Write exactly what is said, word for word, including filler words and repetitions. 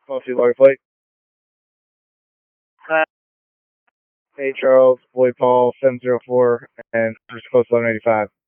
Mostly Larry Flight. Hey Charles, Boy Paul, seven zero four, and First Coast eleven eighty-five.